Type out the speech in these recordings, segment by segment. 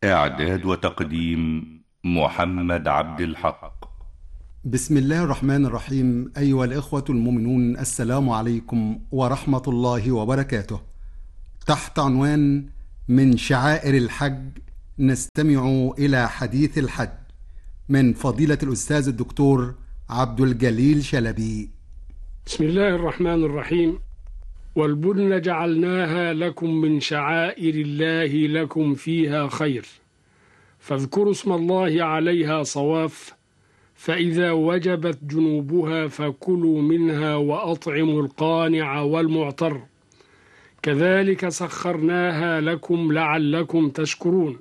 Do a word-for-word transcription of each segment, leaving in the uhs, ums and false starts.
إعداد وتقديم محمد عبد الحق. بسم الله الرحمن الرحيم. أيها الإخوة المؤمنون، السلام عليكم ورحمة الله وبركاته. تحت عنوان من شعائر الحج نستمع إلى حديث الحج من فضيلة الأستاذ الدكتور عبد الجليل شلبي. بسم الله الرحمن الرحيم. والبدن جعلناها لكم من شعائر الله لكم فيها خير، فاذكروا اسم الله عليها صواف، فإذا وجبت جنوبها فكلوا منها وأطعموا القانع والمعتر، كذلك سخرناها لكم لعلكم تشكرون.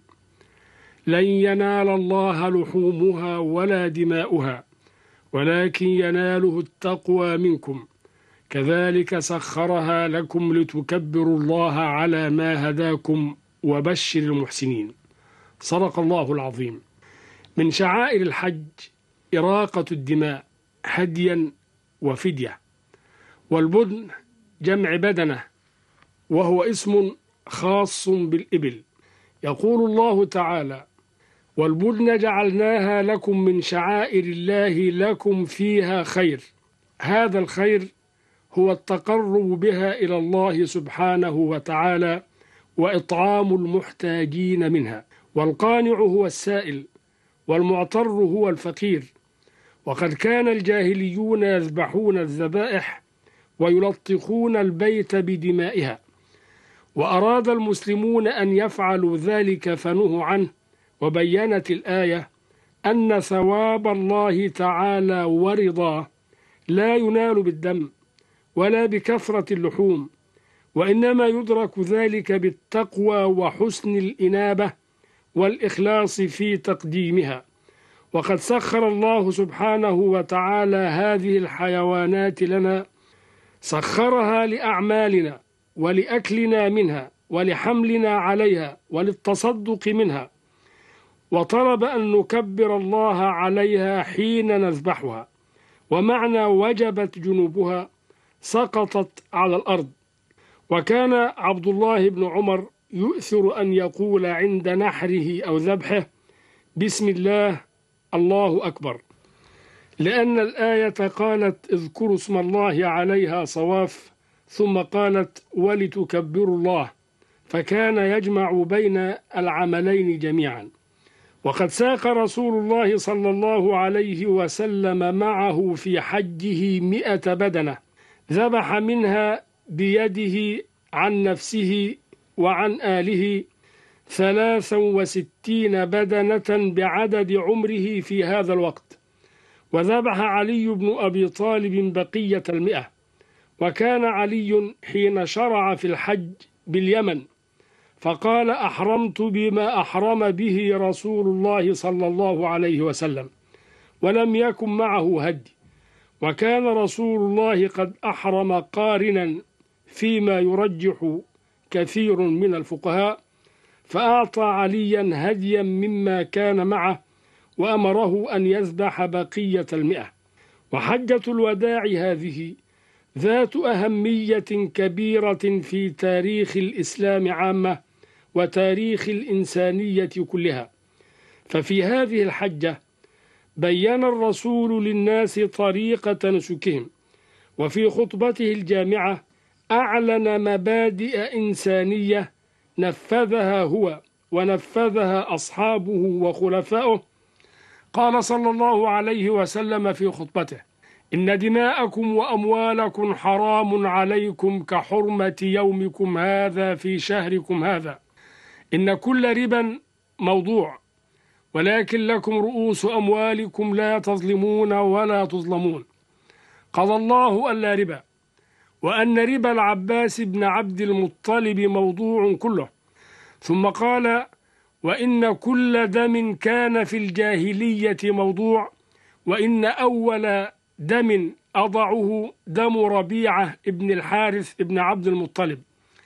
لن ينال الله لحومها ولا دماؤها، ولكن يناله التقوى منكم، كذلك سخرها لكم لتكبروا الله على ما هداكم وبشر المحسنين. صدق الله العظيم. من شعائر الحج إراقة الدماء هديا وفدية. والبدن جمع بدنة، وهو اسم خاص بالإبل. يقول الله تعالى: والبدن جعلناها لكم من شعائر الله لكم فيها خير. هذا الخير هو التقرب بها إلى الله سبحانه وتعالى وإطعام المحتاجين منها. والقانع هو السائل، والمعتر هو الفقير. وقد كان الجاهليون يذبحون الذبائح ويلطخون البيت بدمائها، وأراد المسلمون أن يفعلوا ذلك فنهوا عنه، وبينت الآية أن ثواب الله تعالى ورضاه لا ينال بالدم ولا بكثرة اللحوم، وإنما يدرك ذلك بالتقوى وحسن الإنابة والإخلاص في تقديمها. وقد سخر الله سبحانه وتعالى هذه الحيوانات لنا، سخرها لأعمالنا ولأكلنا منها ولحملنا عليها وللتصدق منها، وطلب أن نكبر الله عليها حين نذبحها. ومعنى وجبت جنوبها سقطت على الأرض. وكان عبد الله بن عمر يؤثر أن يقول عند نحره أو ذبحه: بسم الله الله أكبر، لأن الآية قالت: اذكروا اسم الله عليها صواف، ثم قالت: ولتكبروا الله، فكان يجمع بين العملين جميعا. وقد ساق رسول الله صلى الله عليه وسلم معه في حجه مئة بدنة، ذبح منها بيده عن نفسه وعن آله ثلاثا وستين بدنة بعدد عمره في هذا الوقت. وذبح علي بن أبي طالب بقية المئة. وكان علي حين شرع في الحج باليمن فقال: أحرمت بما أحرم به رسول الله صلى الله عليه وسلم، ولم يكن معه هدي. وكان رسول الله قد أحرم قارنا، فيما يرجح كثير من الفقهاء، فأعطى عليا هديا مما كان معه، وأمره أن يذبح بقية المئة. وحجة الوداع هذه ذات أهمية كبيرة في تاريخ الإسلام عامة وتاريخ الإنسانية كلها. ففي هذه الحجة بيّن الرسول للناس طريقة نسكهم، وفي خطبته الجامعة أعلن مبادئ إنسانية نفذها هو ونفذها أصحابه وخلفائه. قال صلى الله عليه وسلم في خطبته: إن دماءكم وأموالكم حرام عليكم كحرمة يومكم هذا في شهركم هذا. إن كل ربا موضوع، ولكن لكم رؤوس أموالكم لا تظلمون ولا تظلمون. قضى الله ألا ربا، وأن ربا العباس بن عبد المطلب موضوع كله. ثم قال: وإن كل دم كان في الجاهلية موضوع، وإن أول دم أضعه دم ربيعة ابن الحارث ابن عبد المطلب.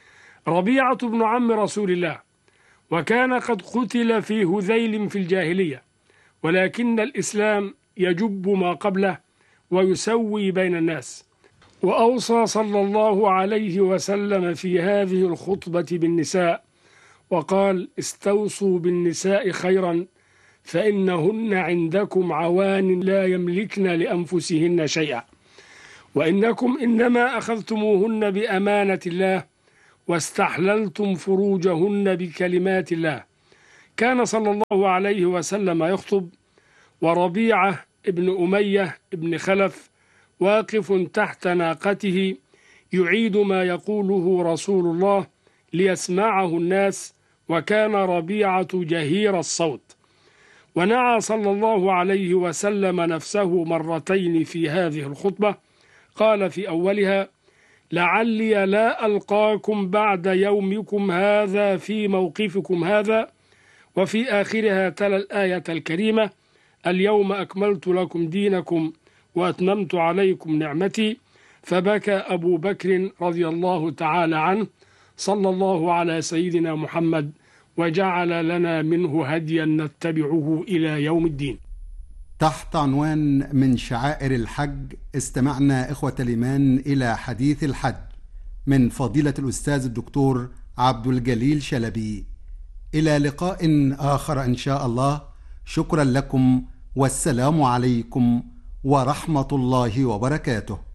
ربيعة بن عم رسول الله، وكان قد قتل في هذيل في الجاهلية، ولكن الإسلام يجب ما قبله ويسوي بين الناس. وأوصى صلى الله عليه وسلم في هذه الخطبة بالنساء، وقال: استوصوا بالنساء خيرا فإنهن عندكم عوان لا يملكن لأنفسهن شيئا، وإنكم إنما أخذتموهن بأمانة الله واستحللتم فروجهن بكلمات الله. كان صلى الله عليه وسلم يخطب وربيعة ابن أمية ابن خلف واقف تحت ناقته يعيد ما يقوله رسول الله ليسمعه الناس، وكان ربيعة جهير الصوت. ونعى صلى الله عليه وسلم نفسه مرتين في هذه الخطبة. قال في أولها: لعلي لا ألقاكم بعد يومكم هذا في موقفكم هذا، وفي آخرها تلا الآية الكريمة: اليوم أكملت لكم دينكم وأتممت عليكم نعمتي. فبكى أبو بكر رضي الله تعالى عنه. صلى الله على سيدنا محمد وجعل لنا منه هديا نتبعه إلى يوم الدين. تحت عنوان من شعائر الحج استمعنا إخوة الإيمان إلى حديث الحج من فضيلة الأستاذ الدكتور عبد الجليل شلبي. إلى لقاء آخر إن شاء الله. شكرا لكم والسلام عليكم ورحمة الله وبركاته.